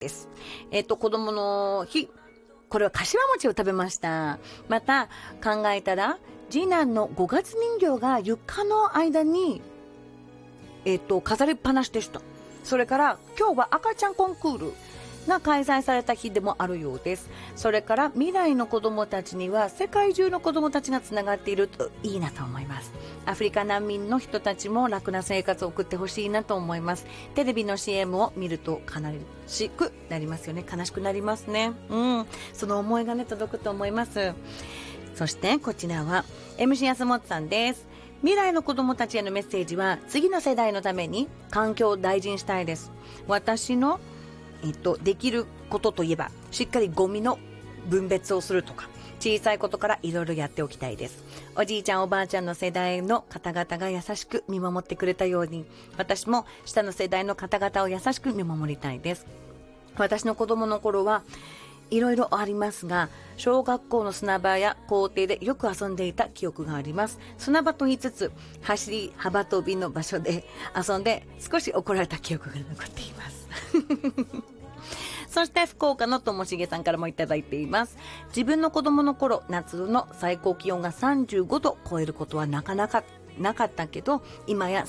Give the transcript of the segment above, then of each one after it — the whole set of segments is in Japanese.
です。子供の日、これは柏餅を食べました。また考えたら、次男の5月人形が床の間に、飾りっぱなしでした。それから今日は赤ちゃんコンクールが開催された日でもあるようです。それから未来の子供たちには世界中の子供たちがつながっているといいなと思います。アフリカ難民の人たちも楽な生活を送ってほしいなと思います。テレビの CM を見ると悲しくなりますよね。悲しくなりますね。その思いがね届くと思います。そしてこちらは MC 安本さんです。未来の子供たちへのメッセージは、次の世代のために環境を大事にしたいです。私のできることといえば、しっかりゴミの分別をするとか、小さいことからいろいろやっておきたいです。おじいちゃんおばあちゃんの世代の方々が優しく見守ってくれたように、私も下の世代の方々を優しく見守りたいです。私の子供の頃はいろいろありますが、小学校の砂場や校庭でよく遊んでいた記憶があります。砂場と言いつつ、走り幅跳びの場所で遊んで少し怒られた記憶が残っています。そして福岡のともしげさんからもいただいています。自分の子供の頃、夏の最高気温が35度超えることはなかなかなかったけど、今や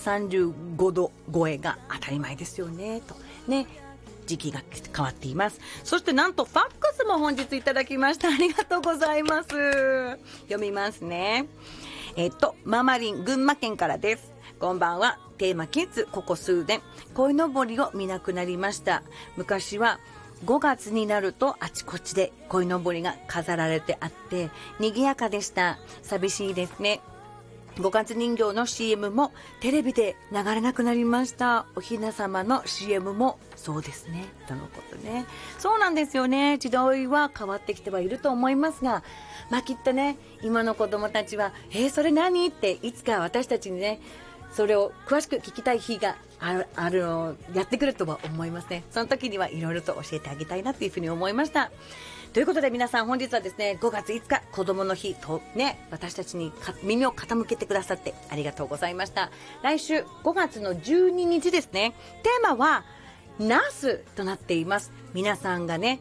35度超えが当たり前ですよねとね、時期が変わっています。そしてなんとファックスも本日いただきました。ありがとうございます。読みますね。ママリン群馬県からです。こんばんは。テーマキッズ、ここ数年鯉のぼりを見なくなりました。昔は5月になるとあちこちで鯉のぼりが飾られてあって賑やかでした。寂しいですね。5月人形の CM もテレビで流れなくなりました。おひな様の CM もそうですね、とのことね。そうなんですよね。時代は変わってきてはいると思いますが、きっとね、今の子供たちはそれ何っていつか私たちにね、それを詳しく聞きたい日があるのやってくるとは思いますね。その時にはいろいろと教えてあげたいなというふうに思いました。ということで皆さん、本日はですね、5月5日子供の日とね、私たちに耳を傾けてくださってありがとうございました。来週5月の12日ですね、テーマはナースとなっています。皆さんがね、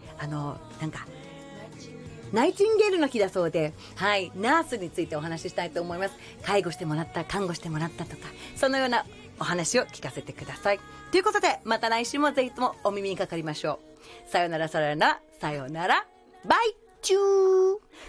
ナイチンゲールの日だそうで、はい、ナースについてお話ししたいと思います。介護してもらった、看護してもらったとか、そのようなお話を聞かせてください。ということで、また来週もぜひともお耳にかかりましょう。さよなら、さよなら、さよなら、バイチュー。